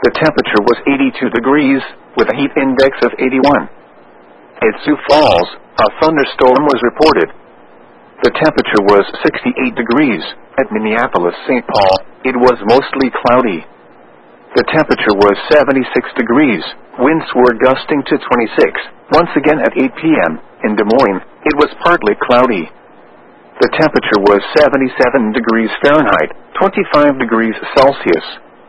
The temperature was 82 degrees, with a heat index of 81. At Sioux Falls, a thunderstorm was reported. The temperature was 68 degrees. At Minneapolis-St. Paul, it was mostly cloudy. The temperature was 76 degrees. Winds were gusting to 26. Once again at 8 p.m., in Des Moines, it was partly cloudy. The temperature was 77 degrees Fahrenheit, 25 degrees Celsius.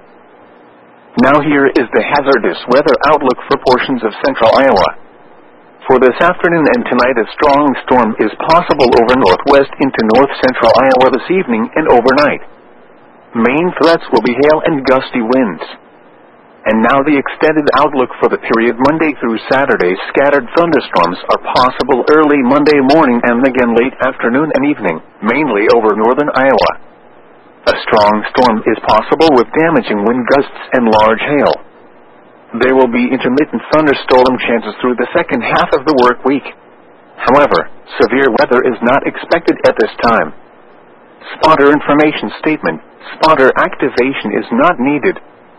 Now here is the hazardous weather outlook for portions of central Iowa. For this afternoon and tonight, a strong storm is possible over northwest into north-central Iowa this evening and overnight. Main threats will be hail and gusty winds. And now the extended outlook for the period Monday through Saturday. Scattered thunderstorms are possible early Monday morning and again late afternoon and evening, mainly over northern Iowa. A strong storm is possible with damaging wind gusts and large hail. There will be intermittent thunderstorm chances through the second half of the work week. However, severe weather is not expected at this time. Spotter information statement: spotter activation is not needed.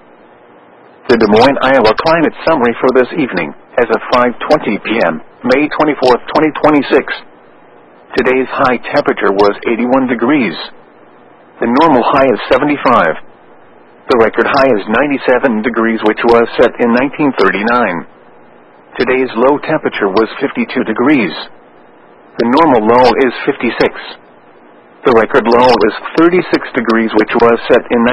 The Des Moines, Iowa climate summary for this evening, as of 5:20 p.m., May 24, 2026. Today's high temperature was 81 degrees. The normal high is 75. The record high is 97 degrees, which was set in 1939. Today's low temperature was 52 degrees. The normal low is 56. The record low is 36 degrees, which was set in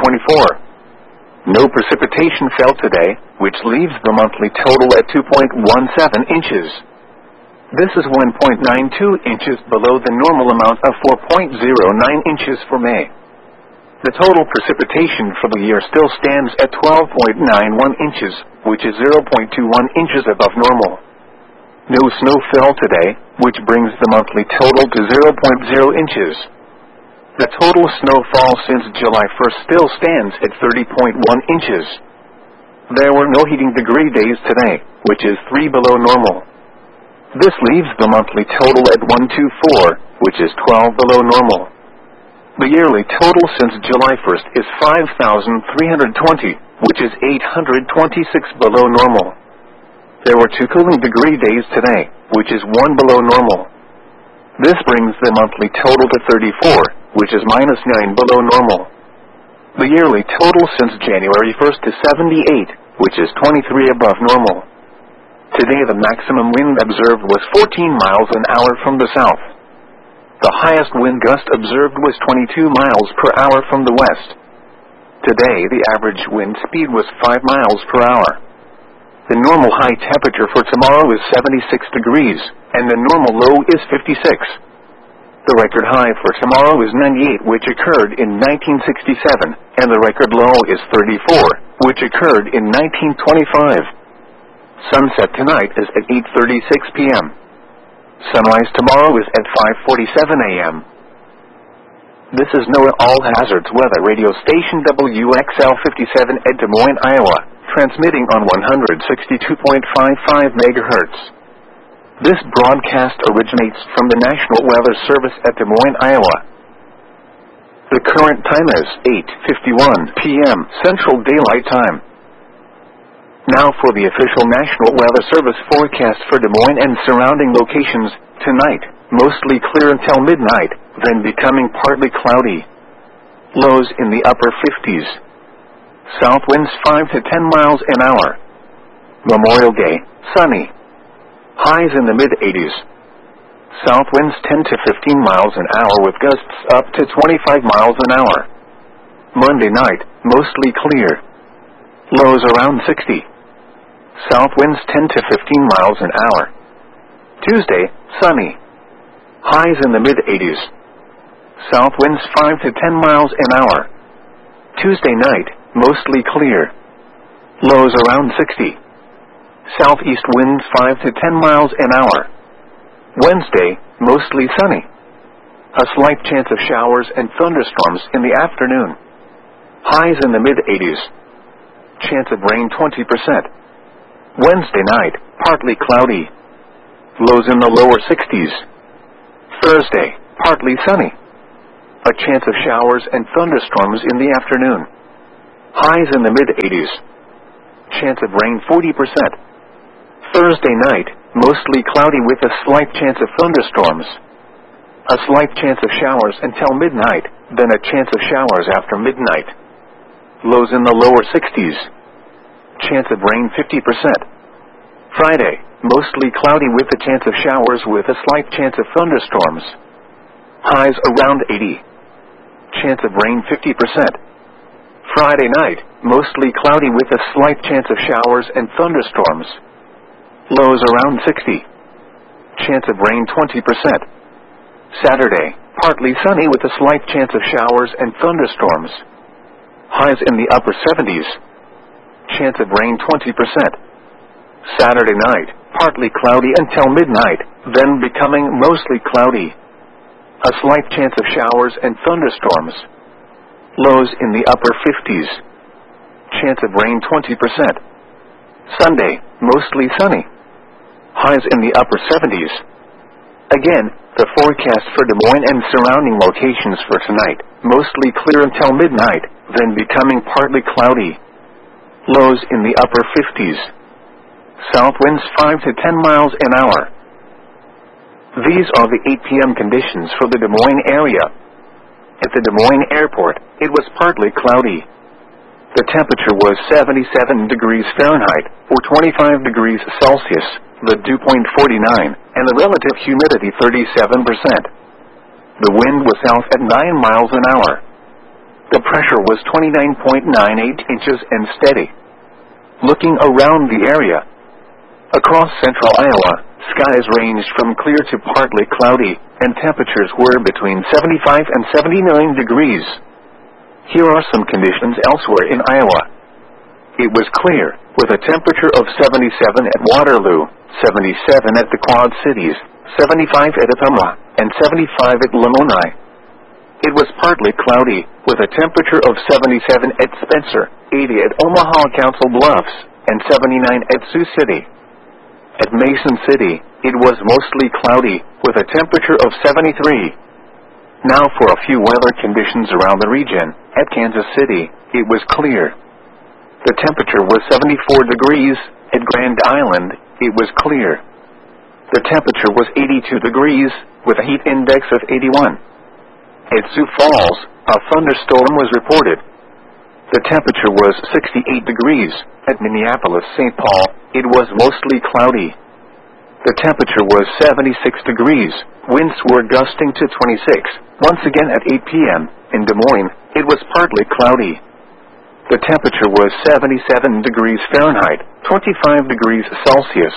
1924. No precipitation fell today, which leaves the monthly total at 2.17 inches. This is 1.92 inches below the normal amount of 4.09 inches for May. The total precipitation for the year still stands at 12.91 inches, which is 0.21 inches above normal. No snow fell today, which brings the monthly total to 0.0 inches. The total snowfall since July 1st still stands at 30.1 inches. There were no heating degree days today, which is 3 below normal. This leaves the monthly total at 124, which is 12 below normal. The yearly total since July 1st is 5,320, which is 826 below normal. There were 2 cooling degree days today, which is 1 below normal. This brings the monthly total to 34, which is -9 below normal. The yearly total since January 1st is 78, which is 23 above normal. Today the maximum wind observed was 14 miles an hour from the south. The highest wind gust observed was 22 miles per hour from the west. Today, the average wind speed was 5 miles per hour. The normal high temperature for tomorrow is 76 degrees, and the normal low is 56. The record high for tomorrow is 98, which occurred in 1967, and the record low is 34, which occurred in 1925. Sunset tonight is at 8:36 p.m. Sunrise tomorrow is at 5:47 a.m. This is NOAA All Hazards Weather Radio Station WXL 57 at Des Moines, Iowa, transmitting on 162.55 megahertz. This broadcast originates from the National Weather Service at Des Moines, Iowa. The current time is 8:51 p.m. Central Daylight Time. Now for the official National Weather Service forecast for Des Moines and surrounding locations. Tonight, mostly clear until midnight, then becoming partly cloudy. Lows in the upper 50s. South winds 5 to 10 miles an hour. Memorial Day, sunny. Highs in the mid-80s. South winds 10 to 15 miles an hour with gusts up to 25 miles an hour. Monday night, mostly clear. Lows around 60. South winds 10 to 15 miles an hour. Tuesday, sunny. Highs in the mid-80s. South winds 5 to 10 miles an hour. Tuesday night, mostly clear. Lows around 60. Southeast winds 5 to 10 miles an hour. Wednesday, mostly sunny. A slight chance of showers and thunderstorms in the afternoon. Highs in the mid-80s. Chance of rain 20%. Wednesday night, partly cloudy. Lows in the lower 60s. Thursday, partly sunny. A chance of showers and thunderstorms in the afternoon. Highs in the mid-80s. chance of rain 40%. Thursday night, mostly cloudy with a slight chance of thunderstorms. A slight chance of showers until midnight, then a chance of showers after midnight. Lows in the lower 60s. Chance of rain 50%. Friday, mostly cloudy with a chance of showers with a slight chance of thunderstorms. Highs around 80. Chance of rain 50%. Friday night, mostly cloudy with a slight chance of showers and thunderstorms. Lows around 60. Chance of rain 20%. Saturday, partly sunny with a slight chance of showers and thunderstorms. Highs in the upper 70s. Chance of rain 20%. Saturday night, partly cloudy until midnight, then becoming mostly cloudy. A slight chance of showers and thunderstorms. Lows in the upper 50s. Chance of rain 20%. Sunday, mostly sunny. Highs in the upper 70s. Again, the forecast for Des Moines and surrounding locations for tonight, mostly clear until midnight, then becoming partly cloudy. Lows in the upper 50s. South winds 5 to 10 miles an hour. These are the 8 p.m. conditions for the Des Moines area. At the Des Moines Airport, it was partly cloudy. The temperature was 77 degrees Fahrenheit, or 25 degrees Celsius, the dew point 49, and the relative humidity 37%. The wind was south at 9 miles an hour. The pressure was 29.98 inches and steady. Looking around the area, across central Iowa, skies ranged from clear to partly cloudy, and temperatures were between 75 and 79 degrees. Here are some conditions elsewhere in Iowa. It was clear, with a temperature of 77 at Waterloo, 77 at the Quad Cities, 75 at Ottumwa, and 75 at Lamoni. It was partly cloudy, with a temperature of 77 at Spencer, 80 at Omaha Council Bluffs, and 79 at Sioux City. At Mason City, it was mostly cloudy, with a temperature of 73. Now for a few weather conditions around the region. At Kansas City, it was clear. The temperature was 74 degrees. At Grand Island, it was clear. The temperature was 82 degrees, with a heat index of 81. At Sioux Falls, a thunderstorm was reported. The temperature was 68 degrees. At Minneapolis-St. Paul, it was mostly cloudy. The temperature was 76 degrees. Winds were gusting to 26. Once again at 8 p.m., in Des Moines, it was partly cloudy. The temperature was 77 degrees Fahrenheit, 25 degrees Celsius.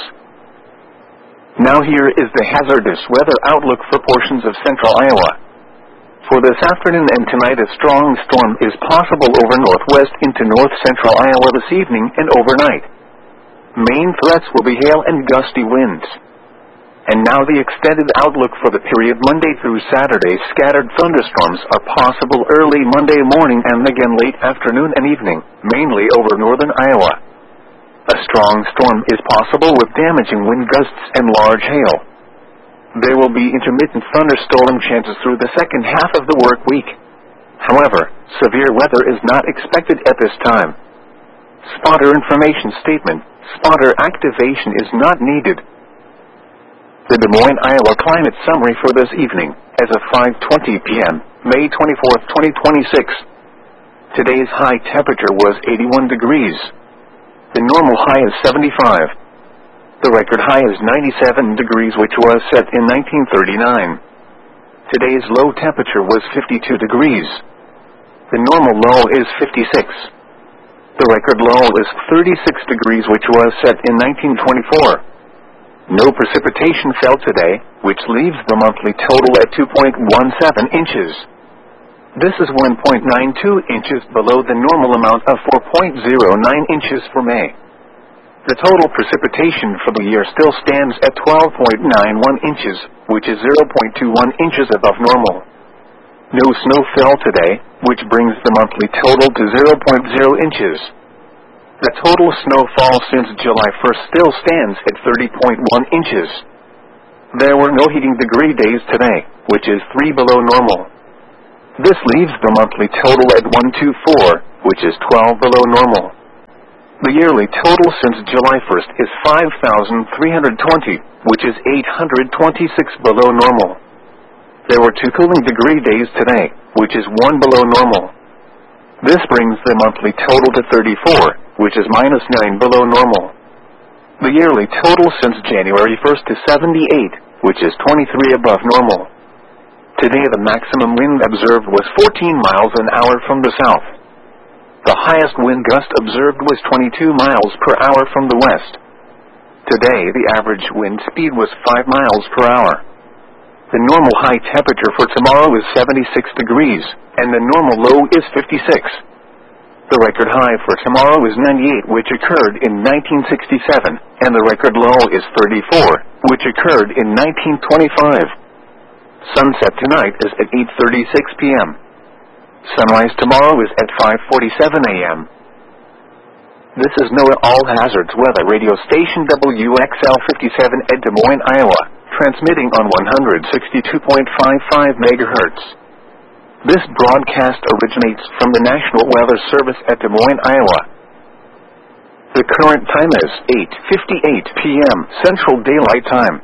Now here is the hazardous weather outlook for portions of central Iowa. For this afternoon and tonight, a strong storm is possible over northwest into north-central Iowa this evening and overnight. Main threats will be hail and gusty winds. And now the extended outlook for the period Monday through Saturday. Scattered thunderstorms are possible early Monday morning and again late afternoon and evening, mainly over northern Iowa. A strong storm is possible with damaging wind gusts and large hail. There will be intermittent thunderstorm chances through the second half of the work week. However, severe weather is not expected at this time. Spotter information statement: spotter activation is not needed. The Des Moines, Iowa climate summary for this evening, as of 5:20 p.m., May 24, 2026. Today's high temperature was 81 degrees. The normal high is 75. The record high is 97 degrees, which was set in 1939. Today's low temperature was 52 degrees. The normal low is 56. The record low is 36 degrees, which was set in 1924. No precipitation fell today, which leaves the monthly total at 2.17 inches. This is 1.92 inches below the normal amount of 4.09 inches for May. The total precipitation for the year still stands at 12.91 inches, which is 0.21 inches above normal. No snow fell today, which brings the monthly total to 0.0 inches. The total snowfall since July 1st still stands at 30.1 inches. There were no heating degree days today, which is 3 below normal. This leaves the monthly total at 124, which is 12 below normal. The yearly total since July 1st is 5,320, which is 826 below normal. There were 2 cooling degree days today, which is 1 below normal. This brings the monthly total to 34, which is -9 below normal. The yearly total since January 1st is 78, which is 23 above normal. Today the maximum wind observed was 14 miles an hour from the south. The highest wind gust observed was 22 miles per hour from the west. Today the average wind speed was 5 miles per hour. The normal high temperature for tomorrow is 76 degrees, and the normal low is 56. The record high for tomorrow is 98, which occurred in 1967, and the record low is 34, which occurred in 1925. Sunset tonight is at 8:36 p.m. Sunrise tomorrow is at 5:47 a.m. This is NOAA All Hazards Weather Radio Station WXL 57 at Des Moines, Iowa, transmitting on 162.55 megahertz. This broadcast originates from the National Weather Service at Des Moines, Iowa. The current time is 8:58 p.m. Central Daylight Time.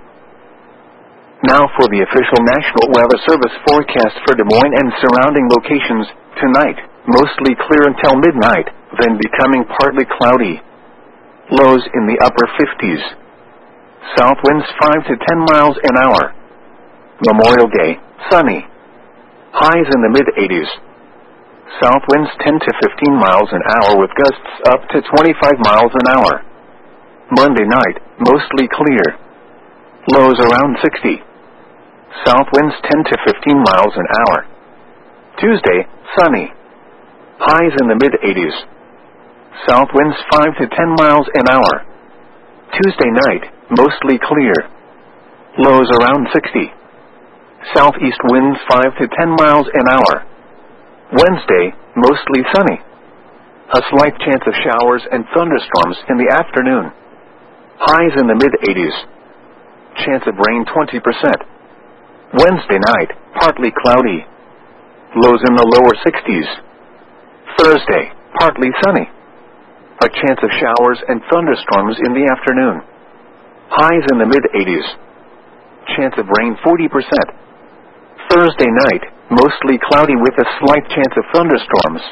Now for the official National Weather Service forecast for Des Moines and surrounding locations. Tonight, mostly clear until midnight, then becoming partly cloudy. Lows in the upper 50s. South winds 5 to 10 miles an hour. Memorial Day, sunny. Highs in the mid-80s. South winds 10 to 15 miles an hour with gusts up to 25 miles an hour. Monday night, mostly clear. Lows around 60. South winds 10 to 15 miles an hour. Tuesday, sunny. Highs in the mid-80s. South winds 5 to 10 miles an hour. Tuesday night, mostly clear. Lows around 60. Southeast winds 5 to 10 miles an hour. Wednesday, mostly sunny. A slight chance of showers and thunderstorms in the afternoon. Highs in the mid-80s. Chance of rain 20%. Wednesday night, partly cloudy. Lows in the lower 60s. Thursday, partly sunny. A chance of showers and thunderstorms in the afternoon. Highs in the mid-80s. Chance of rain 40%. Thursday night, mostly cloudy with a slight chance of thunderstorms.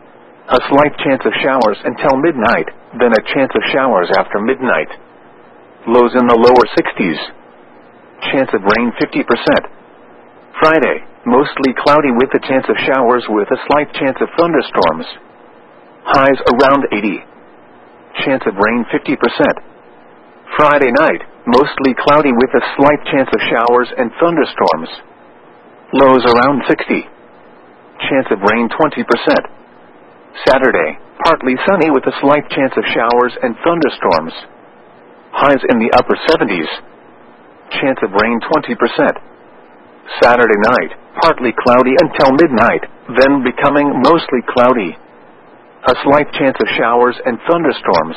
A slight chance of showers until midnight, then a chance of showers after midnight. Lows in the lower 60s. Chance of rain 50%. Friday, mostly cloudy with a chance of showers with a slight chance of thunderstorms. Highs around 80. Chance of rain 50%. Friday night, mostly cloudy with a slight chance of showers and thunderstorms. Lows around 60. Chance of rain 20%. Saturday, partly sunny with a slight chance of showers and thunderstorms. Highs in the upper 70s. Chance of rain 20%. Saturday night, partly cloudy until midnight, then becoming mostly cloudy. A slight chance of showers and thunderstorms.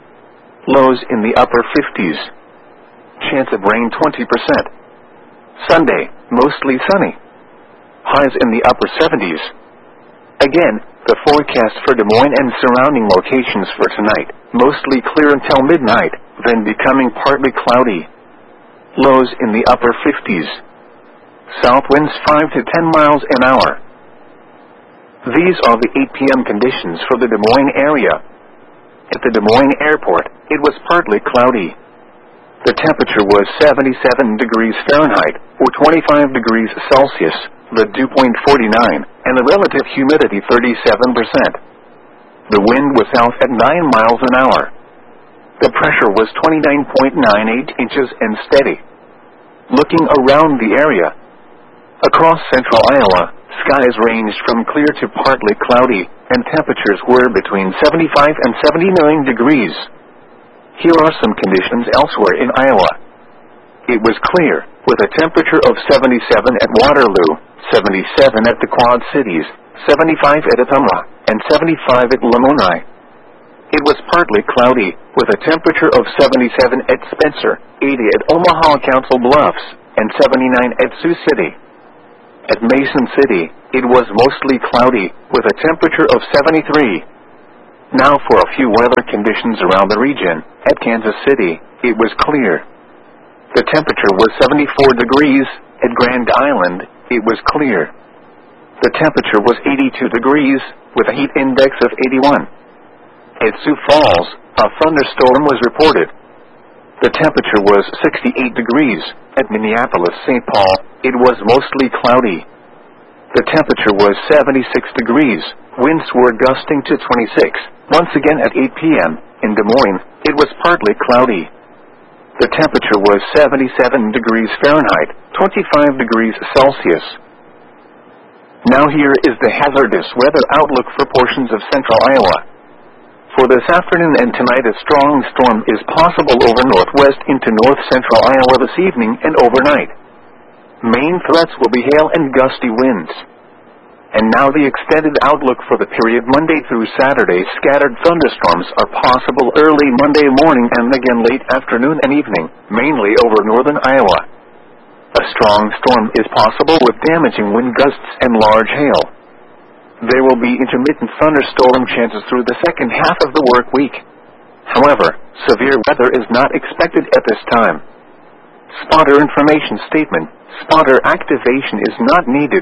Lows in the upper 50s. Chance of rain 20%. Sunday, mostly sunny. Highs in the upper 70s. Again, the forecast for Des Moines and surrounding locations for tonight, mostly clear until midnight, then becoming partly cloudy. Lows in the upper 50s. South winds 5 to 10 miles an hour. These are the 8 p.m. conditions for the Des Moines area. At the Des Moines airport, it was partly cloudy. The temperature was 77 degrees Fahrenheit, or 25 degrees Celsius, the dew point 49, and the relative humidity 37%. The wind was south at 9 miles an hour. The pressure was 29.98 inches and steady. Looking around the area, across central Iowa, skies ranged from clear to partly cloudy, and temperatures were between 75 and 79 degrees. Here are some conditions elsewhere in Iowa. It was clear, with a temperature of 77 at Waterloo, 77 at the Quad Cities, 75 at Ottumwa, and 75 at Lamoni. It was partly cloudy, with a temperature of 77 at Spencer, 80 at Omaha Council Bluffs, and 79 at Sioux City. At Mason City, it was mostly cloudy, with a temperature of 73. Now for a few weather conditions around the region. At Kansas City, it was clear. The temperature was 74 degrees. At Grand Island, it was clear. The temperature was 82 degrees, with a heat index of 81. At Sioux Falls, a thunderstorm was reported. The temperature was 68 degrees. At Minneapolis-St. Paul, it was mostly cloudy. The temperature was 76 degrees. Winds were gusting to 26. Once again at 8 p.m., in Des Moines, it was partly cloudy. The temperature was 77 degrees Fahrenheit, 25 degrees Celsius. Now here is the hazardous weather outlook for portions of central Iowa. For this afternoon and tonight, a strong storm is possible over northwest into north-central Iowa this evening and overnight. Main threats will be hail and gusty winds. And now the extended outlook for the period Monday through Saturday. Scattered thunderstorms are possible early Monday morning and again late afternoon and evening, mainly over northern Iowa. A strong storm is possible with damaging wind gusts and large hail. There will be intermittent thunderstorm chances through the second half of the work week. However, severe weather is not expected at this time. Spotter information statement. Spotter activation is not needed.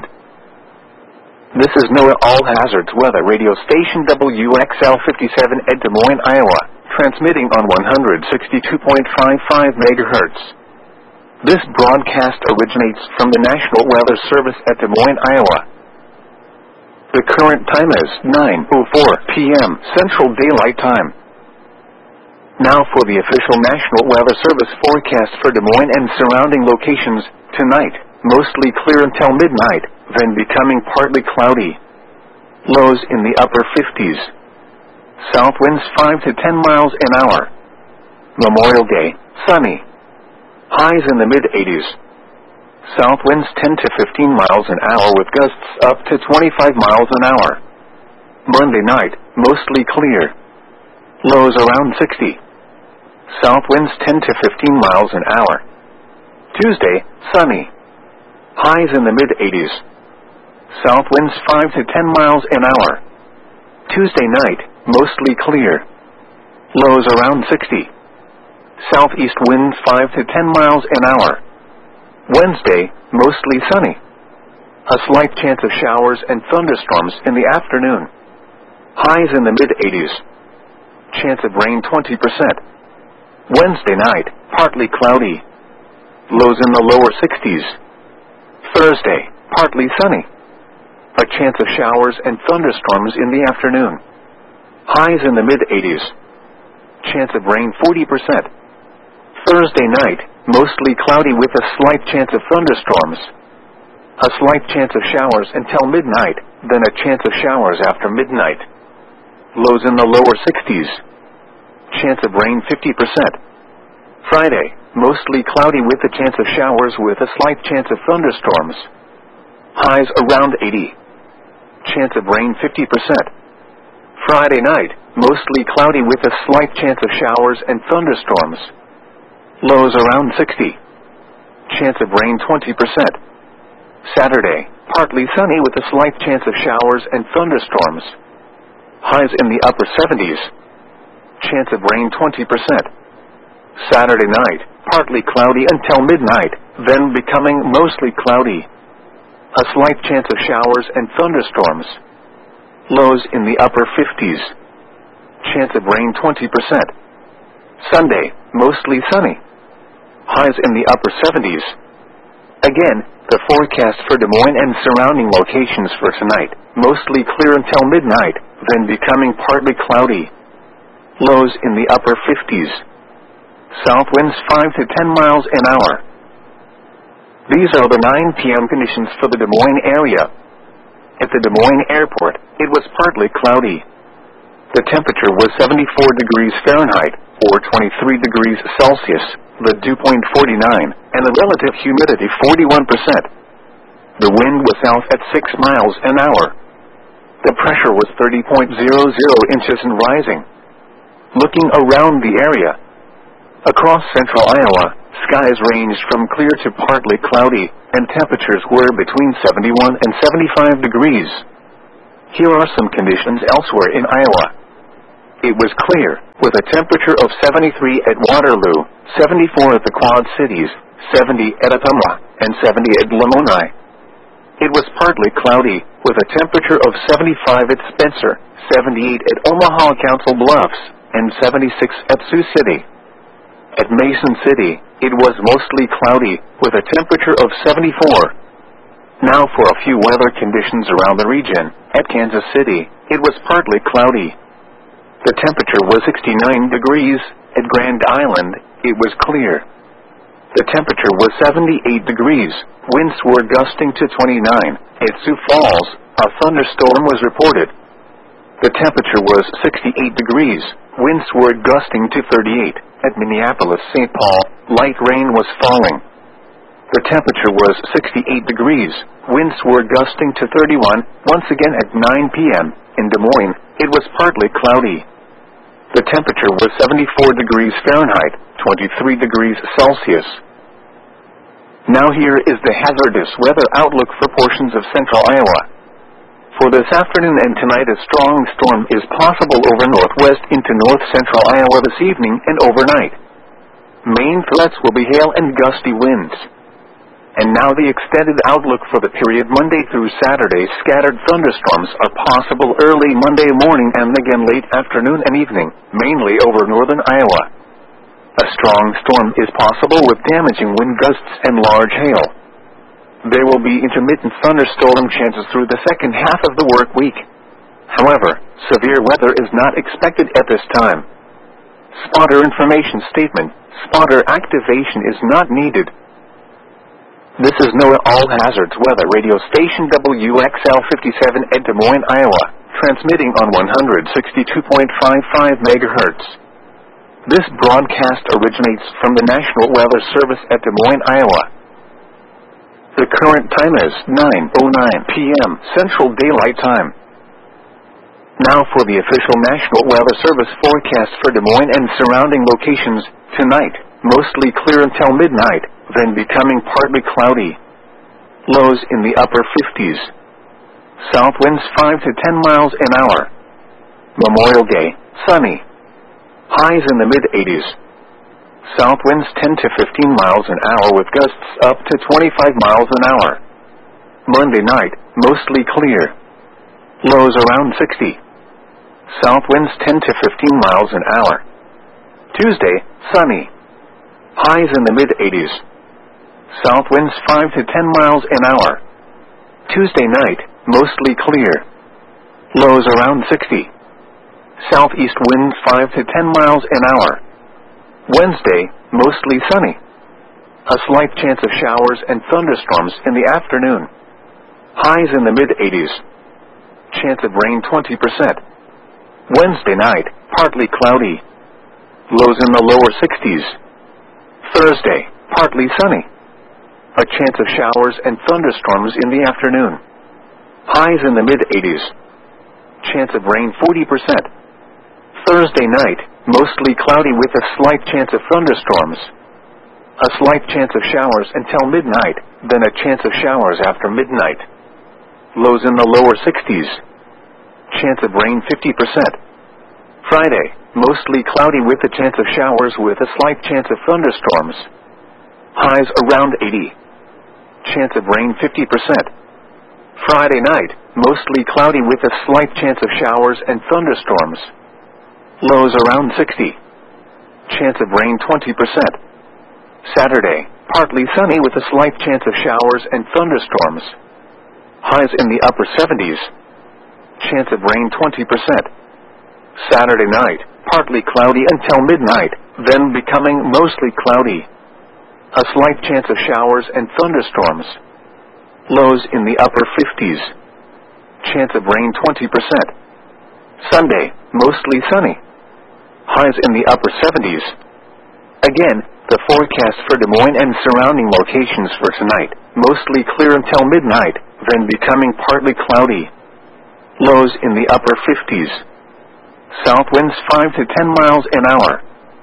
This is NOAA All Hazards Weather Radio Station WXL 57 at Des Moines, Iowa, transmitting on 162.55 MHz. This broadcast originates from the National Weather Service at Des Moines, Iowa. The current time is 9:04 p.m. Central Daylight Time. Now for the official National Weather Service forecast for Des Moines and surrounding locations. Tonight, mostly clear until midnight, then becoming partly cloudy. Lows in the upper 50s. South winds 5 to 10 miles an hour. Memorial Day, sunny. Highs in the mid-80s. South winds 10 to 15 miles an hour with gusts up to 25 miles an hour. Monday night, mostly clear. Lows around 60. South winds 10 to 15 miles an hour. Tuesday, sunny. Highs in the mid-80s. South winds 5 to 10 miles an hour. Tuesday night, mostly clear. Lows around 60. Southeast winds 5 to 10 miles an hour. Wednesday, mostly sunny. A slight chance of showers and thunderstorms in the afternoon. Highs in the mid-80s. Chance of rain 20%. Wednesday night, partly cloudy. Lows in the lower 60s. Thursday, partly sunny. A chance of showers and thunderstorms in the afternoon. Highs in the mid-80s. Chance of rain 40%. Thursday night, mostly cloudy with a slight chance of thunderstorms. A slight chance of showers until midnight, then a chance of showers after midnight. Lows in the lower 60s. Chance of rain 50%. Friday, mostly cloudy with a chance of showers with a slight chance of thunderstorms. Highs around 80. Chance of rain 50%. Friday night, mostly cloudy with a slight chance of showers and thunderstorms. Lows around 60. Chance of rain 20%. Saturday, partly sunny with a slight chance of showers and thunderstorms. Highs in the upper 70s. Chance of rain 20%. Saturday night, partly cloudy until midnight, then becoming mostly cloudy. A slight chance of showers and thunderstorms. Lows in the upper 50s. Chance of rain 20%. Sunday, mostly sunny. Highs in the upper 70s. Again, the forecast for Des Moines and surrounding locations for tonight. Mostly clear until midnight, then becoming partly cloudy. Lows in the upper 50s. South winds 5 to 10 miles an hour. These are the 9 p.m. conditions for the Des Moines area. At the Des Moines airport, it was partly cloudy. The temperature was 74 degrees Fahrenheit, or 23 degrees Celsius, the dew point 49, and the relative humidity 41%. The wind was south at 6 miles an hour. The pressure was 30.00 inches and rising. Looking around the area, across central Iowa, skies ranged from clear to partly cloudy, and temperatures were between 71 and 75 degrees. Here are some conditions elsewhere in Iowa. it was clear, with a temperature of 73 at Waterloo, 74 at the Quad Cities, 70 at Ottumwa, and 70 at Lamoni. It was partly cloudy, with a temperature of 75 at Spencer, 78 at Omaha Council Bluffs, and 76 at Sioux City. At Mason City, it was mostly cloudy, with a temperature of 74. Now for a few weather conditions around the region. At Kansas City, it was partly cloudy. The temperature was 69 degrees. At Grand Island, it was clear. The temperature was 78 degrees. Winds were gusting to 29. At Sioux Falls, a thunderstorm was reported. The temperature was 68 degrees. Winds were gusting to 38. At Minneapolis-St. Paul, light rain was falling. The temperature was 68 degrees. Winds were gusting to 31. Once again at 9 p.m. in Des Moines, it was partly cloudy. The temperature was 74 degrees Fahrenheit, 23 degrees Celsius. Now here is the hazardous weather outlook for portions of central Iowa. For this afternoon and tonight, a strong storm is possible over northwest into north-central Iowa this evening and overnight. Main threats will be hail and gusty winds. And now the extended outlook for the period Monday through Saturday. Scattered thunderstorms are possible early Monday morning and again late afternoon and evening, mainly over northern Iowa. A strong storm is possible with damaging wind gusts and large hail. There will be intermittent thunderstorm chances through the second half of the work week. However, severe weather is not expected at this time. Spotter information statement: spotter activation is not needed. This is NOAA All Hazards Weather Radio Station WXL 57 at Des Moines, Iowa, transmitting on 162.55 MHz. This broadcast originates from the National Weather Service at Des Moines, Iowa. The current time is 9:09 p.m. Central Daylight Time. Now for the official National Weather Service forecast for Des Moines and surrounding locations. Tonight, mostly clear until midnight, then becoming partly cloudy. Lows in the upper 50s. South winds 5 to 10 miles an hour. Memorial Day, sunny. Highs in the mid-80s. South winds 10 to 15 miles an hour with gusts up to 25 miles an hour. Monday night, mostly clear. Lows around 60. South winds 10 to 15 miles an hour. Tuesday, sunny. Highs in the mid-80s. South winds 5 to 10 miles an hour. Tuesday night, mostly clear. Lows around 60. Southeast winds 5 to 10 miles an hour. Wednesday, mostly sunny. A slight chance of showers and thunderstorms in the afternoon. Highs in the mid-80s. Chance of rain 20%. Wednesday night, partly cloudy. Lows in the lower 60s. Thursday, partly sunny. A chance of showers and thunderstorms in the afternoon. Highs in the mid-80s. Chance of rain 40%. Thursday night, mostly cloudy with a slight chance of thunderstorms. A slight chance of showers until midnight, then a chance of showers after midnight. Lows in the lower 60s. Chance of rain 50%. Friday, mostly cloudy with a chance of showers with a slight chance of thunderstorms. Highs around 80. Chance of rain 50%. Friday night, mostly cloudy with a slight chance of showers and thunderstorms. Lows around 60. Chance of rain 20%. Saturday, partly sunny with a slight chance of showers and thunderstorms. Highs in the upper 70s. Chance of rain 20%. Saturday night, partly cloudy until midnight, then becoming mostly cloudy. A slight chance of showers and thunderstorms. Lows in the upper 50s. Chance of rain 20%. Sunday, mostly sunny. Highs in the upper 70s. Again, the forecast for Des Moines and surrounding locations for tonight, mostly clear until midnight, then becoming partly cloudy. Lows in the upper 50s. South winds 5 to 10 miles an hour.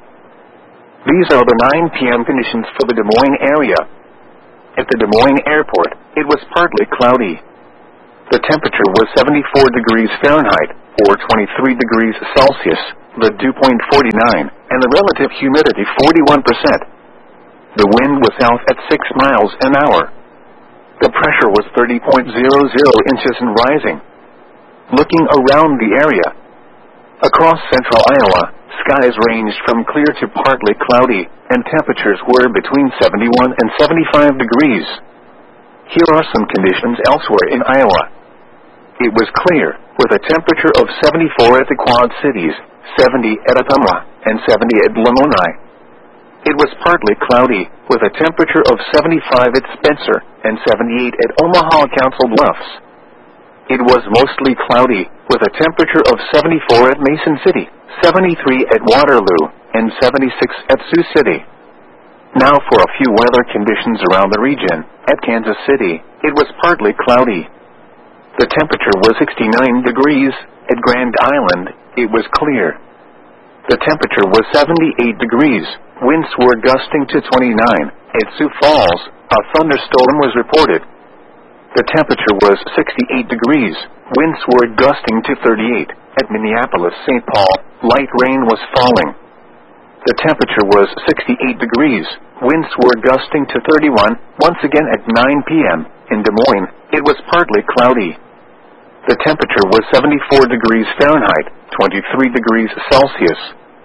These are the 9 p.m. conditions for the Des Moines area. At the Des Moines Airport, it was partly cloudy. The temperature was 74 degrees Fahrenheit, or 23 degrees Celsius, the dew point 49, and the relative humidity 41%. The wind was south at 6 miles an hour. The pressure was 30.00 inches and rising. Looking around the area, across central Iowa, skies ranged from clear to partly cloudy, and temperatures were between 71 and 75 degrees. Here are some conditions elsewhere in Iowa. It was clear, with a temperature of 74 at the Quad Cities, 70 at Ottumwa, and 70 at Lamoni. It was partly cloudy, with a temperature of 75 at Spencer, and 78 at Omaha Council Bluffs. It was mostly cloudy, with a temperature of 74 at Mason City, 73 at Waterloo, and 76 at Sioux City. Now for a few weather conditions around the region. At Kansas City, it was partly cloudy. The temperature was 69 degrees. At Grand Island, it was clear. The temperature was 78 degrees. Winds were gusting to 29. At Sioux Falls, a thunderstorm was reported. The temperature was 68 degrees. Winds were gusting to 38. At Minneapolis-St. Paul, light rain was falling. The temperature was 68 degrees. Winds were gusting to 31. Once again at 9 p.m. in Des Moines, it was partly cloudy. The temperature was 74 degrees Fahrenheit, 23 degrees Celsius.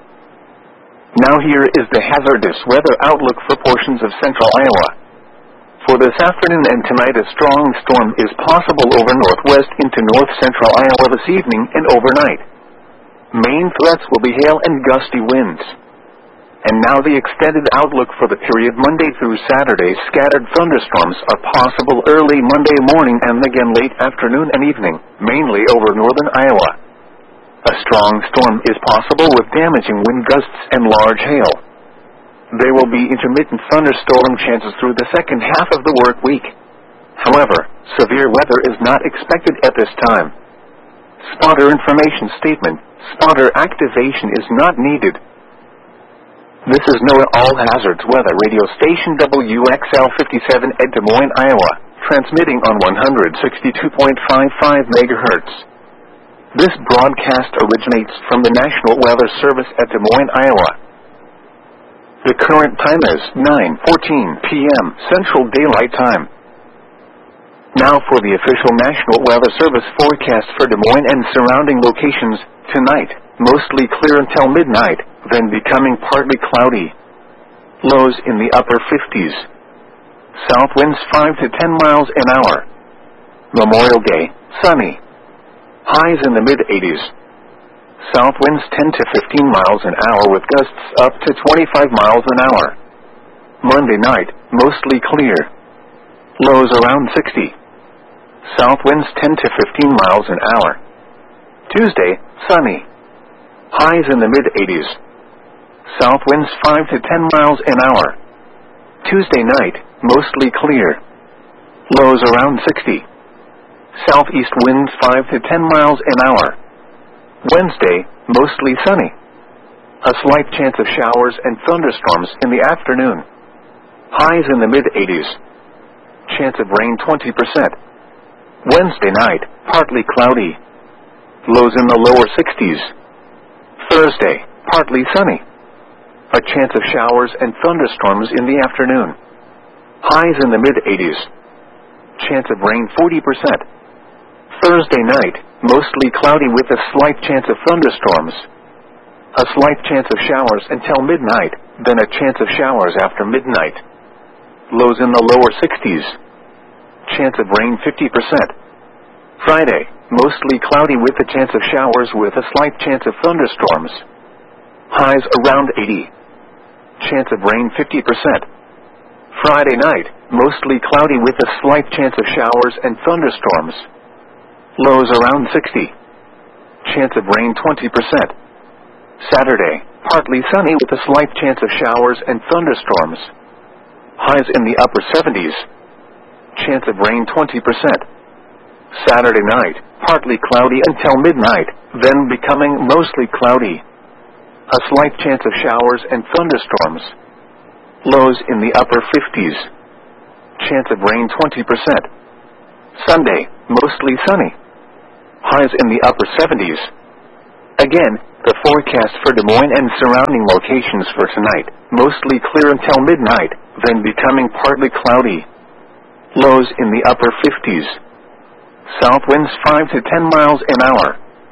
Now here is the hazardous weather outlook for portions of central Iowa. For this afternoon and tonight, a strong storm is possible over northwest into north-central Iowa this evening and overnight. Main threats will be hail and gusty winds. And now the extended outlook for the period Monday through Saturday. Scattered thunderstorms are possible early Monday morning and again late afternoon and evening, mainly over northern Iowa. A strong storm is possible with damaging wind gusts and large hail. There will be intermittent thunderstorm chances through the second half of the work week. However, severe weather is not expected at this time. Spotter information statement. Spotter activation is not needed. This is NOAA All Hazards Weather Radio Station WXL 57 at Des Moines, Iowa, transmitting on 162.55 MHz. This broadcast originates from the National Weather Service at Des Moines, Iowa. The current time is 9:14 p.m. Central Daylight Time. Now for the official National Weather Service forecast for Des Moines and surrounding locations. Tonight, mostly clear until midnight, then becoming partly cloudy. Lows in the upper 50s. South winds 5 to 10 miles an hour. Memorial Day, sunny. Highs in the mid-80s. South winds 10 to 15 miles an hour with gusts up to 25 miles an hour. Monday night, mostly clear. Lows around 60. South winds 10 to 15 miles an hour. Tuesday, sunny. Highs in the mid-80s. South winds 5 to 10 miles an hour. Tuesday night, mostly clear. Lows around 60. Southeast winds 5 to 10 miles an hour. Wednesday, mostly sunny. A slight chance of showers and thunderstorms in the afternoon. Highs in the mid-80s. Chance of rain 20%. Wednesday night, partly cloudy. Lows in the lower 60s. Thursday, partly sunny. A chance of showers and thunderstorms in the afternoon. Highs in the mid-80s. Chance of rain 40%. Thursday night, mostly cloudy with a slight chance of thunderstorms. A slight chance of showers until midnight, then a chance of showers after midnight. Lows in the lower 60s. Chance of rain 50%. Friday, mostly cloudy with a chance of showers with a slight chance of thunderstorms. Highs around 80. Chance of rain 50%. Friday night, mostly cloudy with a slight chance of showers and thunderstorms. Lows around 60. Chance of rain 20%. Saturday, partly sunny with a slight chance of showers and thunderstorms. Highs in the upper 70s. Chance of rain 20%. Saturday night, partly cloudy until midnight, then becoming mostly cloudy. A slight chance of showers and thunderstorms. Lows in the upper 50s. Chance of rain 20%. Sunday, mostly sunny. Highs in the upper 70s. Again, the forecast for Des Moines and surrounding locations for tonight: mostly clear until midnight, then becoming partly cloudy. Lows in the upper 50s. South winds 5 to 10 miles an hour.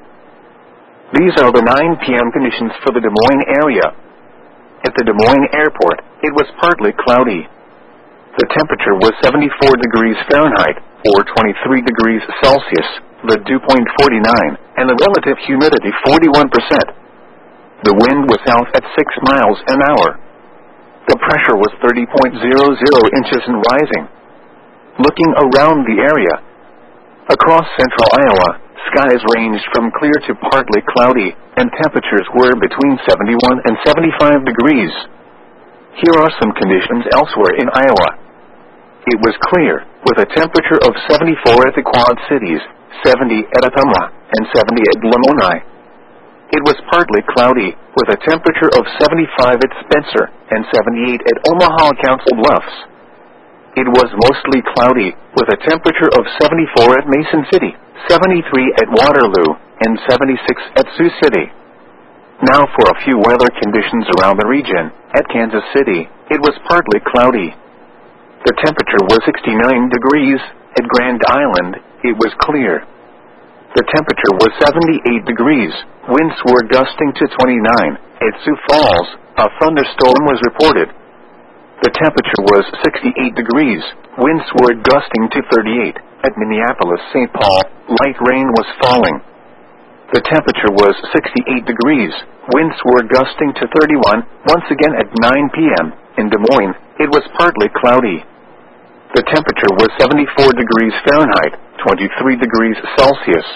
These are the 9 p.m. conditions for the Des Moines area. At the Des Moines airport, it was partly cloudy. The temperature was 74 degrees Fahrenheit, or 23 degrees Celsius, the dew point 49, and the relative humidity 41%. The wind was south at 6 miles an hour. The pressure was 30.00 inches and rising. Looking around the area, across central Iowa, skies ranged from clear to partly cloudy, and temperatures were between 71 and 75 degrees. Here are some conditions elsewhere in Iowa. It was clear, with a temperature of 74 at the Quad Cities, 70 at Ottumwa, and 70 at Lamoni. It was partly cloudy, with a temperature of 75 at Spencer, and 78 at Omaha Council Bluffs. It was mostly cloudy, with a temperature of 74 at Mason City, 73 at Waterloo, and 76 at Sioux City. Now for a few weather conditions around the region. At Kansas City, it was partly cloudy. The temperature was 69 degrees. At Grand Island, it was clear. The temperature was 78 degrees. Winds were gusting to 29. At Sioux Falls, a thunderstorm was reported. The temperature was 68 degrees. Winds were gusting to 38. At Minneapolis-St. Paul, light rain was falling. The temperature was 68 degrees. Winds were gusting to 31. Once again at 9 p.m. in Des Moines, it was partly cloudy. The temperature was 74 degrees Fahrenheit, 23 degrees Celsius.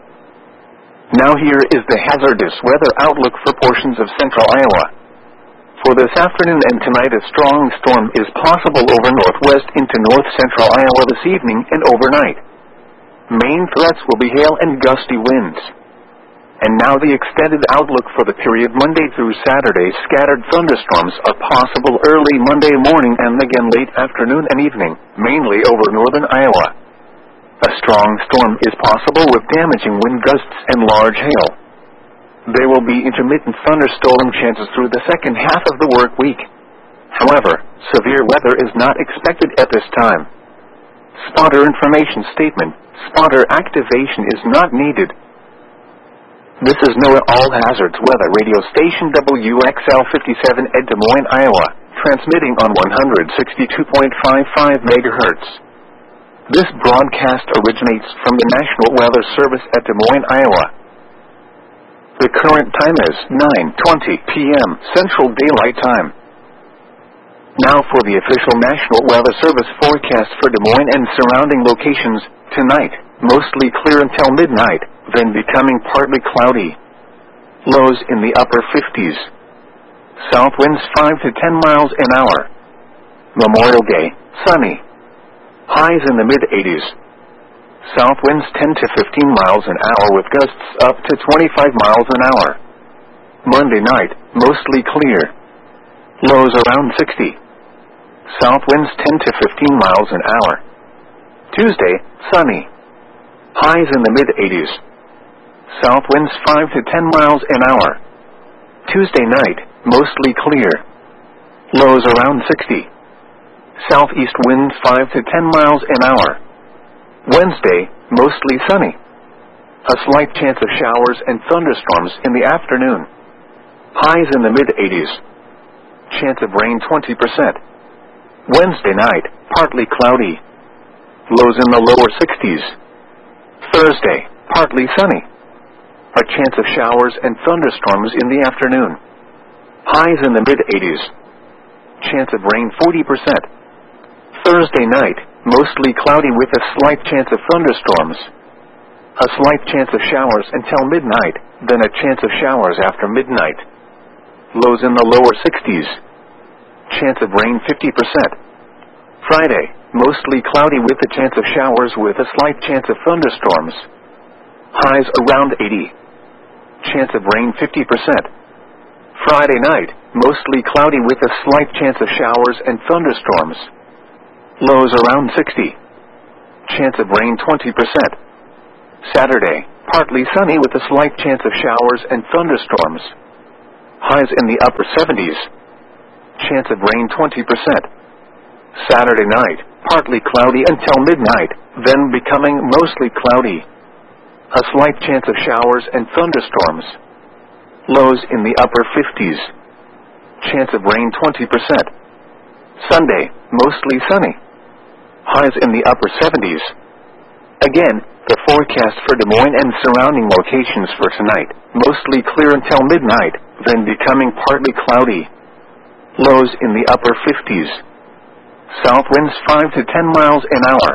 Now here is the hazardous weather outlook for portions of central Iowa. For this afternoon and tonight, a strong storm is possible over northwest into north-central Iowa this evening and overnight. Main threats will be hail and gusty winds. And now the extended outlook for the period Monday through Saturday. Scattered thunderstorms are possible early Monday morning and again late afternoon and evening, mainly over northern Iowa. A strong storm is possible with damaging wind gusts and large hail. There will be intermittent thunderstorm chances through the second half of the work week. However, severe weather is not expected at this time. Spotter information statement: spotter activation is not needed. This is NOAA All Hazards Weather Radio Station WXL 57 at Des Moines, Iowa, transmitting on 162.55 MHz. This broadcast originates from the National Weather Service at Des Moines, Iowa. The current time is 9:20 p.m. Central Daylight Time. Now for the official National Weather Service forecast for Des Moines and surrounding locations. Tonight, mostly clear until midnight, then becoming partly cloudy. Lows in the upper 50s. South winds 5 to 10 miles an hour. Memorial Day, sunny. Highs in the mid-80s. South winds 10 to 15 miles an hour with gusts up to 25 miles an hour. Monday night, mostly clear. Lows around 60. South winds 10 to 15 miles an hour. Tuesday, sunny. Highs in the mid-80s. South winds 5 to 10 miles an hour. Tuesday night, mostly clear. Lows around 60. Southeast winds 5 to 10 miles an hour. Wednesday, mostly sunny. A slight chance of showers and thunderstorms in the afternoon. Highs in the mid-80s. Chance of rain 20%. Wednesday night, partly cloudy. Lows in the lower 60s. Thursday, partly sunny. A chance of showers and thunderstorms in the afternoon. Highs in the mid-80s. Chance of rain 40%. Thursday night, mostly cloudy with a slight chance of thunderstorms. A slight chance of showers until midnight, then a chance of showers after midnight. Lows in the lower 60s. Chance of rain 50%. Friday, mostly cloudy with a chance of showers with a slight chance of thunderstorms. Highs around 80. Chance of rain 50%. Friday night, mostly cloudy with a slight chance of showers and thunderstorms. Lows around 60. Chance of rain 20%. Saturday, partly sunny with a slight chance of showers and thunderstorms. Highs in the upper 70s. Chance of rain 20%. Saturday night, partly cloudy until midnight, then becoming mostly cloudy. A slight chance of showers and thunderstorms. Lows in the upper 50s. Chance of rain 20%. Sunday, mostly sunny. Highs in the upper 70s. Again, the forecast for Des Moines and surrounding locations for tonight, mostly clear until midnight, then becoming partly cloudy. Lows in the upper 50s. South winds 5 to 10 miles an hour.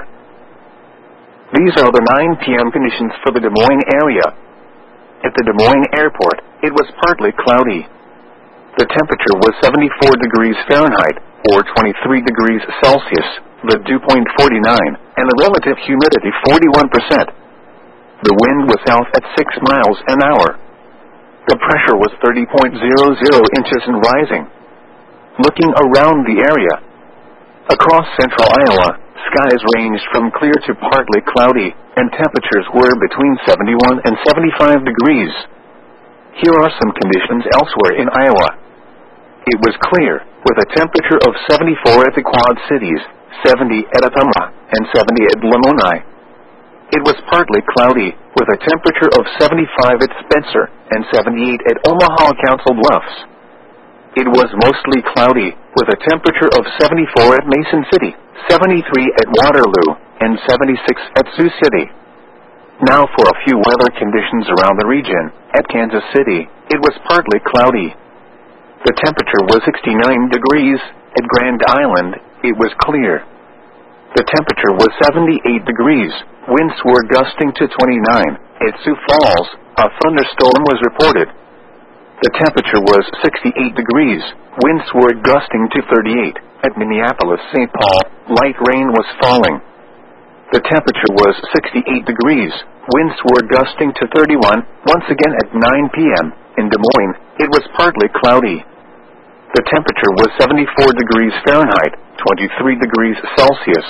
These are the 9 p.m. conditions for the Des Moines area. At the Des Moines airport, it was partly cloudy. The temperature was 74 degrees Fahrenheit, or 23 degrees Celsius, the dew point 49, and the relative humidity 41%. The wind was south at 6 miles an hour. The pressure was 30.00 inches and rising. Looking around the area, across central Iowa, skies ranged from clear to partly cloudy, and temperatures were between 71 and 75 degrees. Here are some conditions elsewhere in Iowa. It was clear, with a temperature of 74 at the Quad Cities, 70 at Ottumwa, and 70 at Lamoni. It was partly cloudy, with a temperature of 75 at Spencer, and 78 at Omaha Council Bluffs. It was mostly cloudy, with a temperature of 74 at Mason City, 73 at Waterloo, and 76 at Sioux City. Now for a few weather conditions around the region. At Kansas City, it was partly cloudy. The temperature was 69 degrees. At Grand Island, it was clear. The temperature was 78 degrees. Winds were gusting to 29. At Sioux Falls, a thunderstorm was reported. The temperature was 68 degrees. Winds were gusting to 38. At Minneapolis-St. Paul, light rain was falling. The temperature was 68 degrees. Winds were gusting to 31. Once again at 9 p.m. in Des Moines, it was partly cloudy. The temperature was 74 degrees Fahrenheit, 23 degrees Celsius.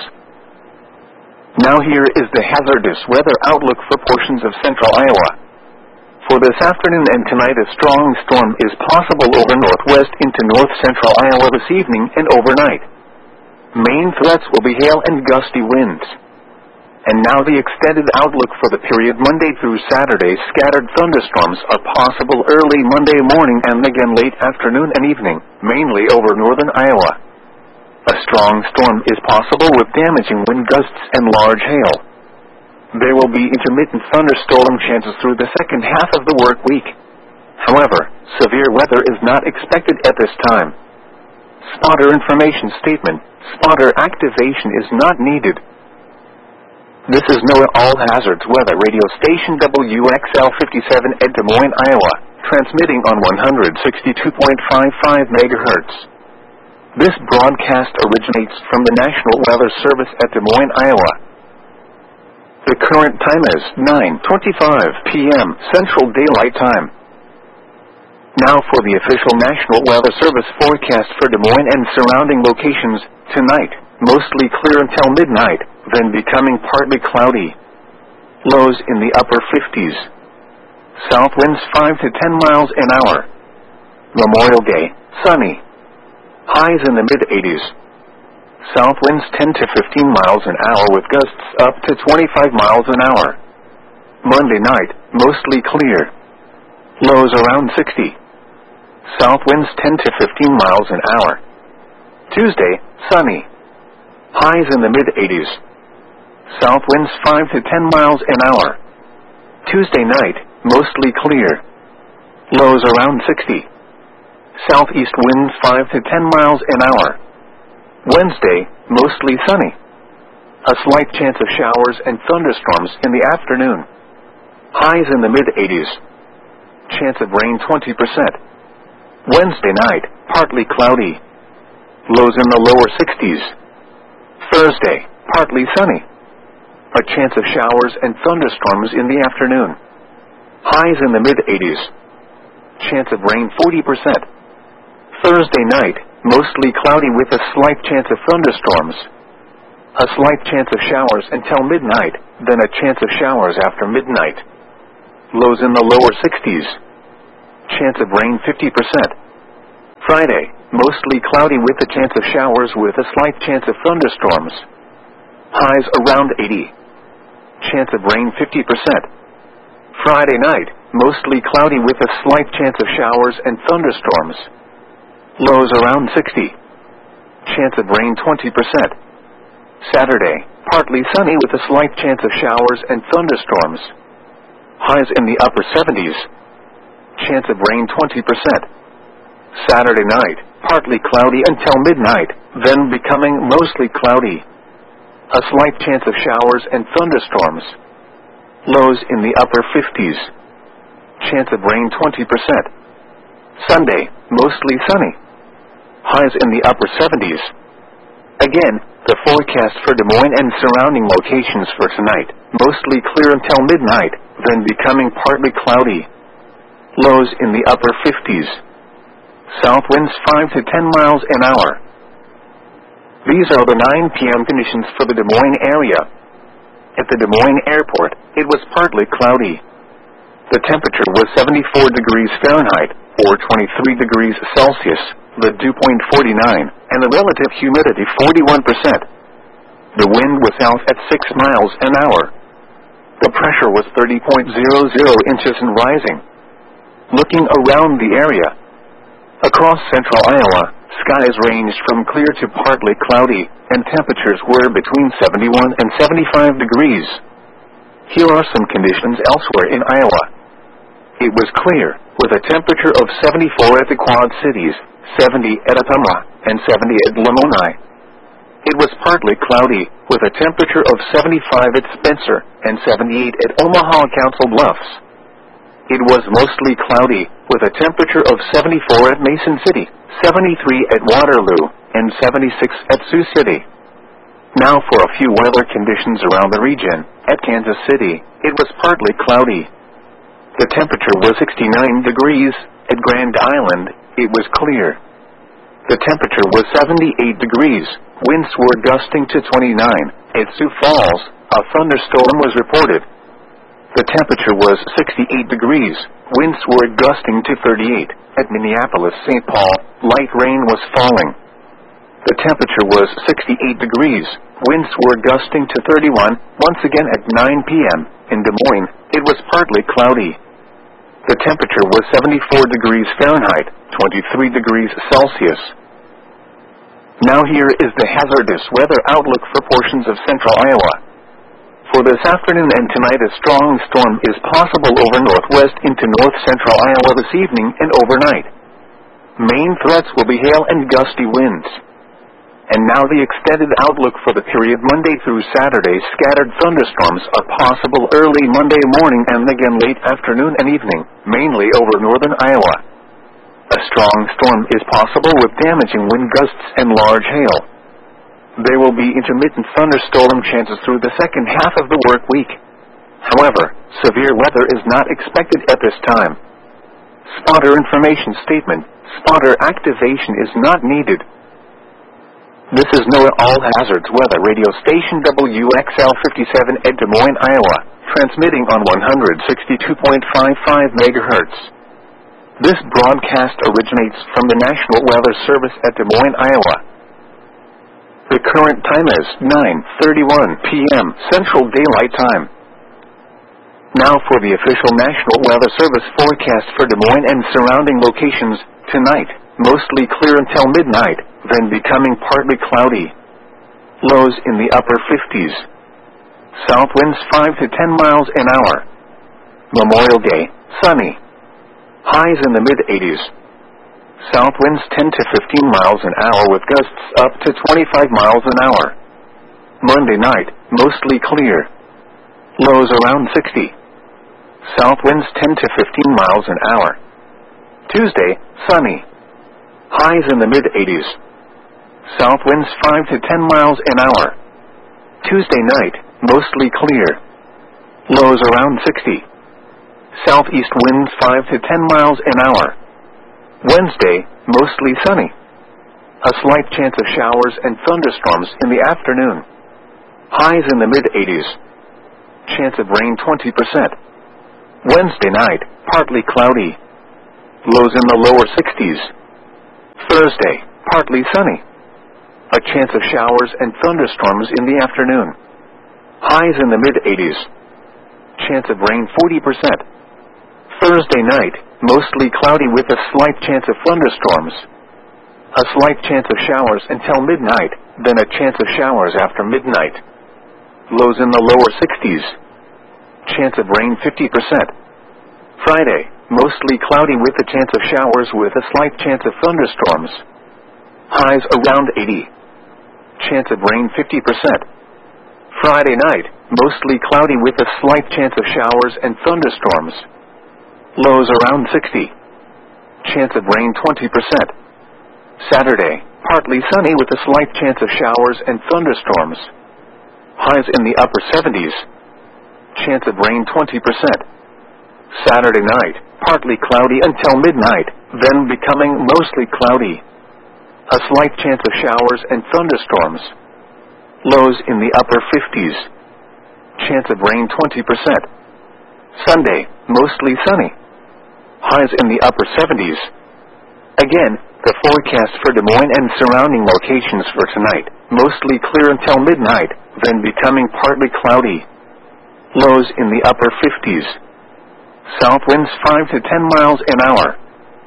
Now here is the hazardous weather outlook for portions of central Iowa. For this afternoon and tonight, a strong storm is possible over northwest into north-central Iowa this evening and overnight. Main threats will be hail and gusty winds. And now the extended outlook for the period Monday through Saturday. Scattered thunderstorms are possible early Monday morning and again late afternoon and evening, mainly over northern Iowa. A strong storm is possible with damaging wind gusts and large hail. There will be intermittent thunderstorm chances through the second half of the work week. However, severe weather is not expected at this time. Spotter information statement. Spotter activation is not needed. This is NOAA All Hazards Weather Radio Station WXL 57 at Des Moines, Iowa, transmitting on 162.55 MHz. This broadcast originates from the National Weather Service at Des Moines, Iowa. The current time is 9:25 p.m. Central Daylight Time. Now for the official National Weather Service forecast for Des Moines and surrounding locations. Tonight, mostly clear until midnight, then becoming partly cloudy. Lows in the upper 50s. South winds 5 to 10 miles an hour. Memorial Day, sunny. Highs in the mid-80s. South winds 10 to 15 miles an hour with gusts up to 25 miles an hour. Monday night, mostly clear. Lows around 60. South winds 10 to 15 miles an hour. Tuesday, sunny. Highs in the mid-80s. South winds 5 to 10 miles an hour. Tuesday night, mostly clear. Lows around 60. Southeast winds 5 to 10 miles an hour. Wednesday, mostly sunny. A slight chance of showers and thunderstorms in the afternoon. Highs in the mid-80s. Chance of rain 20%. Wednesday night, partly cloudy. Lows in the lower 60s. Thursday, partly sunny. A chance of showers and thunderstorms in the afternoon. Highs in the mid-80s. Chance of rain 40%. Thursday night, mostly cloudy with a slight chance of thunderstorms. A slight chance of showers until midnight, then a chance of showers after midnight. lows in the lower 60s. Chance of rain 50%. Friday, mostly cloudy with a chance of showers with a slight chance of thunderstorms. Highs around 80. Chance of rain 50%. Friday night, mostly cloudy with a slight chance of showers and thunderstorms. Lows around 60. Chance of rain 20%. Saturday, partly sunny with a slight chance of showers and thunderstorms. Highs in the upper 70s. Chance of rain 20%. Saturday night, partly cloudy until midnight, then becoming mostly cloudy. A slight chance of showers and thunderstorms. Lows in the upper 50s. Chance of rain 20%. Sunday, mostly sunny. Highs in the upper 70s. Again, the forecast for Des Moines and surrounding locations for tonight, mostly clear until midnight, then becoming partly cloudy. Lows in the upper 50s. South winds 5 to 10 miles an hour. These are the 9 p.m. conditions for the Des Moines area. At the Des Moines airport, it was partly cloudy. The temperature was 74 degrees Fahrenheit, or 23 degrees Celsius, the dew point 49, and the relative humidity 41%. The wind was south at 6 miles an hour. The pressure was 30.00 inches and rising. Looking around the area, across central Iowa, skies ranged from clear to partly cloudy, and temperatures were between 71 and 75 degrees. Here are some conditions elsewhere in Iowa. It was clear, with a temperature of 74 at the Quad Cities, 70 at Ottumwa, and 70 at Lamoni. It was partly cloudy, with a temperature of 75 at Spencer, and 78 at Omaha Council Bluffs. It was mostly cloudy, with a temperature of 74 at Mason City, 73 at Waterloo, and 76 at Sioux City. Now for a few weather conditions around the region. At Kansas City, it was partly cloudy. The temperature was 69 degrees. At Grand Island, it was clear. The temperature was 78 degrees. Winds were gusting to 29. At Sioux Falls, a thunderstorm was reported. The temperature was 68 degrees. Winds were gusting to 38. At Minneapolis-St. Paul, light rain was falling. The temperature was 68 degrees. Winds were gusting to 31. Once again at 9 p.m. in Des Moines, it was partly cloudy. The temperature was 74 degrees Fahrenheit, 23 degrees Celsius. Now here is the hazardous weather outlook for portions of central Iowa. For this afternoon and tonight, a strong storm is possible over northwest into north-central Iowa this evening and overnight. Main threats will be hail and gusty winds. And now the extended outlook for the period Monday through Saturday. Scattered thunderstorms are possible early Monday morning and again late afternoon and evening, mainly over northern Iowa. A strong storm is possible with damaging wind gusts and large hail. There will be intermittent thunderstorm chances through the second half of the work week. However, severe weather is not expected at this time. Spotter information statement. Spotter activation is not needed. This is NOAA All Hazards Weather Radio Station WXL 57 at Des Moines, Iowa, transmitting on 162.55 MHz. This broadcast originates from the National Weather Service at Des Moines, Iowa. The current time is 9:31 p.m. Central Daylight Time. Now for the official National Weather Service forecast for Des Moines and surrounding locations. Tonight, mostly clear until midnight, then becoming partly cloudy. Lows in the upper 50s. South winds 5 to 10 miles an hour. Memorial Day, sunny. Highs in the mid-80s. South winds 10 to 15 miles an hour with gusts up to 25 miles an hour. Monday night, mostly clear. Lows around 60. South winds 10 to 15 miles an hour. Tuesday, sunny. Highs in the mid-80s. South winds 5 to 10 miles an hour. Tuesday night, mostly clear. Lows around 60. Southeast winds 5 to 10 miles an hour. Wednesday, mostly sunny. A slight chance of showers and thunderstorms in the afternoon. Highs in the mid-80s. Chance of rain 20%. Wednesday night, partly cloudy. Lows in the lower 60s. Thursday, partly sunny. A chance of showers and thunderstorms in the afternoon. Highs in the mid-80s. Chance of rain 40%. Thursday night, mostly cloudy with a slight chance of thunderstorms. A slight chance of showers until midnight, then a chance of showers after midnight. Lows in the lower 60s. Chance of rain 50%. Friday, mostly cloudy with a chance of showers with a slight chance of thunderstorms. Highs around 80. Chance of rain 50%. Friday night, mostly cloudy with a slight chance of showers and thunderstorms. Lows around 60. Chance of rain 20%. Saturday, partly sunny with a slight chance of showers and thunderstorms. Highs in the upper 70s. Chance of rain 20%. Saturday night, partly cloudy until midnight, then becoming mostly cloudy. A slight chance of showers and thunderstorms. Lows in the upper 50s. Chance of rain 20%. Sunday, mostly sunny. Highs in the upper 70s. Again, the forecast for Des Moines and surrounding locations for tonight, mostly clear until midnight, then becoming partly cloudy. Lows in the upper 50s. South winds 5 to 10 miles an hour.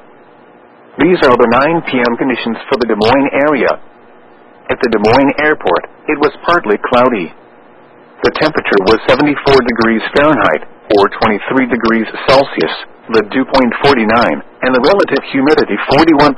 These are the 9 p.m. conditions for the Des Moines area. At the Des Moines airport, it was partly cloudy. The temperature was 74 degrees Fahrenheit, or 23 degrees Celsius, the dew point 49, and the relative humidity 41%.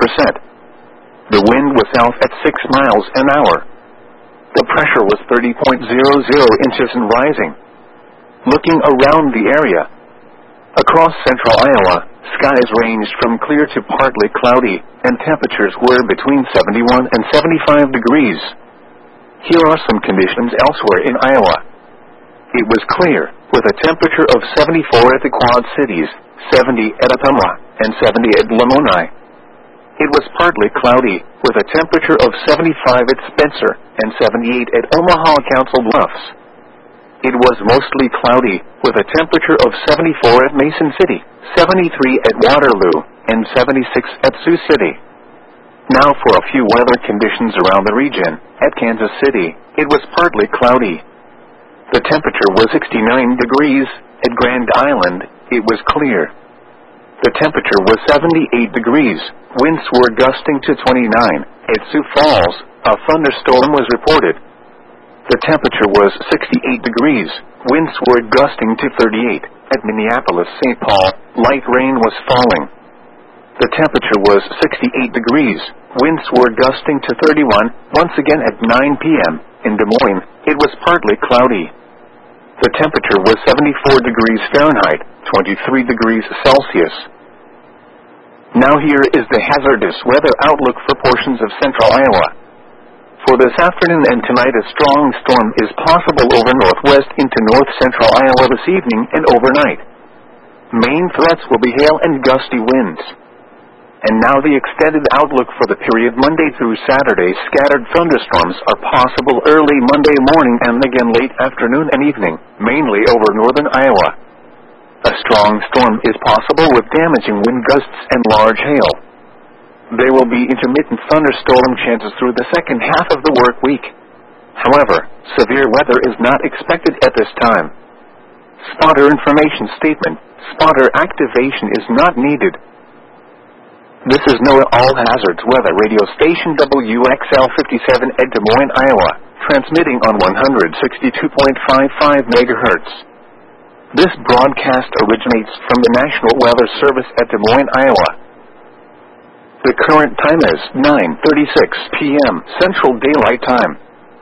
The wind was south at 6 miles an hour. The pressure was 30.00 inches and rising. Looking around the area, across central Iowa, skies ranged from clear to partly cloudy, and temperatures were between 71 and 75 degrees. Here are some conditions elsewhere in Iowa. It was clear, with a temperature of 74 at the Quad Cities, 70 at Ottumwa, and 70 at Lamoni. It was partly cloudy, with a temperature of 75 at Spencer, and 78 at Omaha Council Bluffs. It was mostly cloudy, with a temperature of 74 at Mason City, 73 at Waterloo, and 76 at Sioux City. Now for a few weather conditions around the region. At Kansas City, it was partly cloudy. The temperature was 69 degrees. At Grand Island, it was clear. The temperature was 78 degrees. Winds were gusting to 29. At Sioux Falls, a thunderstorm was reported. The temperature was 68 degrees. Winds were gusting to 38. At Minneapolis-St. Paul, light rain was falling. The temperature was 68 degrees. Winds were gusting to 31. Once again at 9 p.m. in Des Moines, it was partly cloudy. The temperature was 74 degrees Fahrenheit, 23 degrees Celsius. Now here is the hazardous weather outlook for portions of central Iowa. For this afternoon and tonight, a strong storm is possible over northwest into north-central Iowa this evening and overnight. Main threats will be hail and gusty winds. And now the extended outlook for the period Monday through Saturday. Scattered thunderstorms are possible early Monday morning and again late afternoon and evening, mainly over northern Iowa. A strong storm is possible with damaging wind gusts and large hail. There will be intermittent thunderstorm chances through the second half of the work week. However, severe weather is not expected at this time. Spotter information statement. Spotter activation is not needed. This is NOAA All Hazards Weather Radio Station WXL 57 at Des Moines, Iowa, transmitting on 162.55 MHz. This broadcast originates from the National Weather Service at Des Moines, Iowa. The current time is 9:36 p.m. Central Daylight Time.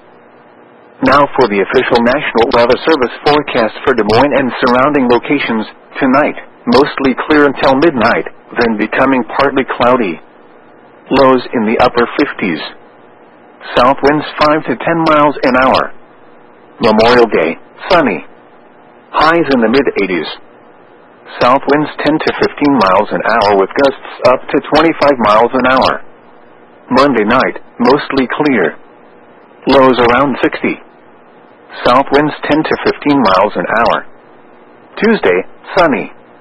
Now for the official National Weather Service forecast for Des Moines and surrounding locations. Tonight, mostly clear until midnight, then becoming partly cloudy. Lows in the upper 50s. South winds 5 to 10 miles an hour. Memorial Day, sunny. Highs in the mid-80s. South winds 10 to 15 miles an hour with gusts up to 25 miles an hour. Monday night, mostly clear. Lows around 60. South winds 10 to 15 miles an hour. Tuesday, sunny.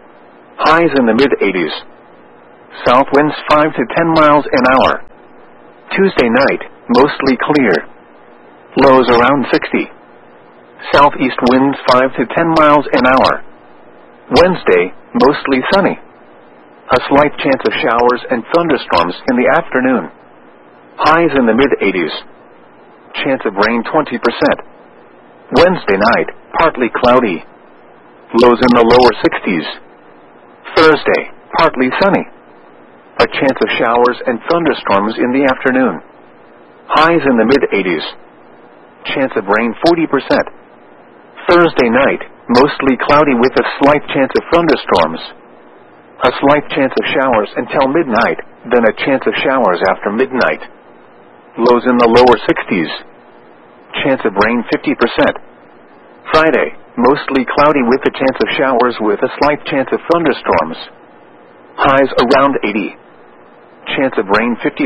Highs in the mid-80s. South winds 5 to 10 miles an hour. Tuesday night, mostly clear. Lows around 60. Southeast winds 5 to 10 miles an hour. Wednesday, mostly sunny. A slight chance of showers and thunderstorms in the afternoon. Highs in the mid-80s. Chance of rain 20%. Wednesday night, partly cloudy. Lows in the lower 60s. Thursday, partly sunny. A chance of showers and thunderstorms in the afternoon. Highs in the mid-80s. Chance of rain 40%. Thursday night, mostly cloudy with a slight chance of thunderstorms. A slight chance of showers until midnight, then a chance of showers after midnight. Lows in the lower 60s. Chance of rain 50%. Friday, mostly cloudy with a chance of showers with a slight chance of thunderstorms. Highs around 80. Chance of rain 50%.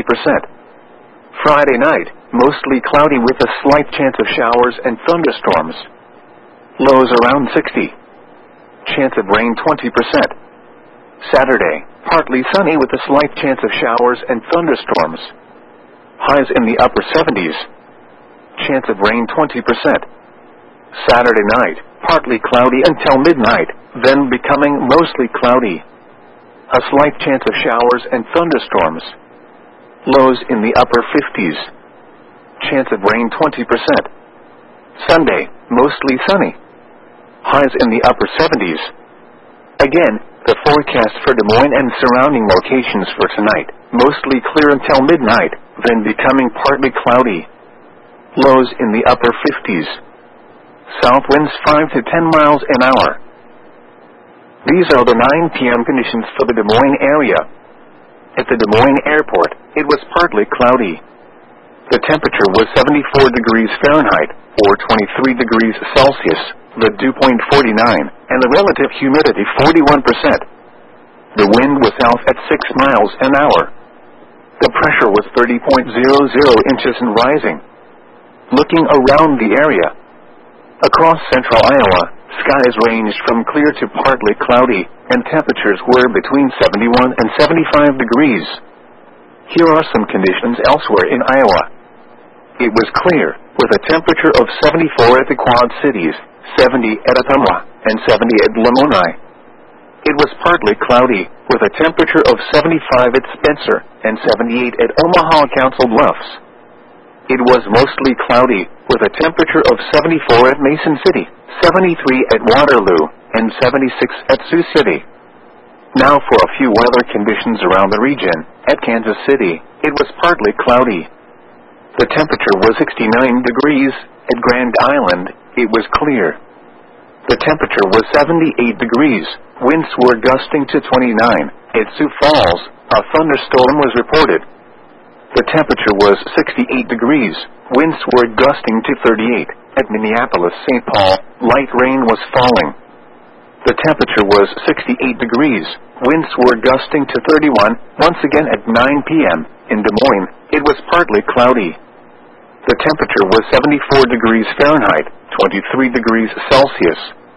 Friday night, mostly cloudy with a slight chance of showers and thunderstorms. Lows around 60. Chance of rain 20%. Saturday, partly sunny with a slight chance of showers and thunderstorms. Highs in the upper 70s. Chance of rain 20%. Saturday night, partly cloudy until midnight, then becoming mostly cloudy. A slight chance of showers and thunderstorms. Lows in the upper 50s. Chance of rain 20%. Sunday, mostly sunny. Highs in the upper 70s. Again, the forecast for Des Moines and surrounding locations for tonight, mostly clear until midnight, then becoming partly cloudy. Lows in the upper 50s. South winds 5 to 10 miles an hour. These are the 9 p.m. conditions for the Des Moines area. At the Des Moines airport, it was partly cloudy. The temperature was 74 degrees Fahrenheit, or 23 degrees Celsius, the dew point 49, and the relative humidity 41%. The wind was south at 6 miles an hour. The pressure was 30.00 inches and rising. Looking around the area, across central Iowa, skies ranged from clear to partly cloudy, and temperatures were between 71 and 75 degrees. Here are some conditions elsewhere in Iowa. It was clear, with a temperature of 74 at the Quad Cities, 70 at Ottumwa, and 70 at Lamoni. It was partly cloudy, with a temperature of 75 at Spencer, and 78 at Omaha Council Bluffs. It was mostly cloudy, with a temperature of 74 at Mason City, 73 at Waterloo, and 76 at Sioux City. Now for a few weather conditions around the region. At Kansas City, it was partly cloudy. The temperature was 69 degrees. At Grand Island, it was clear. The temperature was 78 degrees. Winds were gusting to 29. At Sioux Falls, a thunderstorm was reported. The temperature was 68 degrees. Winds were gusting to 38. At Minneapolis-St. Paul, light rain was falling. The temperature was 68 degrees. Winds were gusting to 31. Once again at 9 p.m. in Des Moines, it was partly cloudy. The temperature was 74 degrees Fahrenheit, 23 degrees Celsius.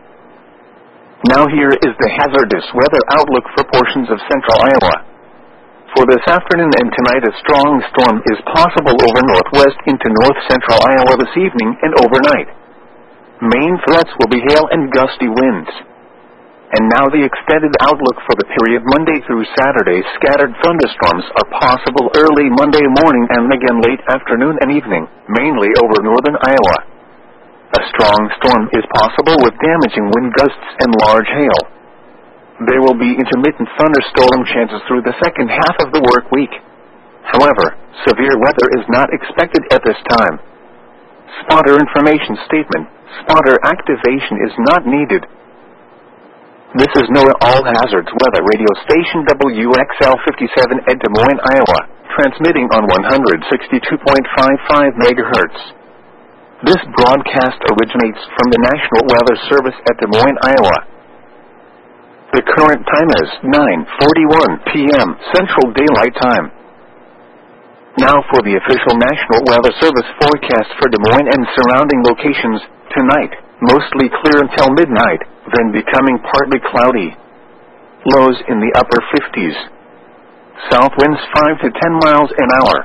Now here is the hazardous weather outlook for portions of central Iowa. For this afternoon and tonight, a strong storm is possible over northwest into north-central Iowa this evening and overnight. Main threats will be hail and gusty winds. And now the extended outlook for the period Monday through Saturday. Scattered thunderstorms are possible early Monday morning and again late afternoon and evening, mainly over northern Iowa. A strong storm is possible with damaging wind gusts and large hail. There will be intermittent thunderstorm chances through the second half of the work week. However, severe weather is not expected at this time. Spotter information statement. Spotter activation is not needed. This is NOAA All Hazards Weather Radio Station WXL 57 at Des Moines, Iowa, transmitting on 162.55 MHz. This broadcast originates from the National Weather Service at Des Moines, Iowa. The current time is 9:41 p.m. Central Daylight Time. Now for the official National Weather Service forecast for Des Moines and surrounding locations. Tonight, mostly clear until midnight, then becoming partly cloudy. lows in the upper 50s. South winds 5 to 10 miles an hour.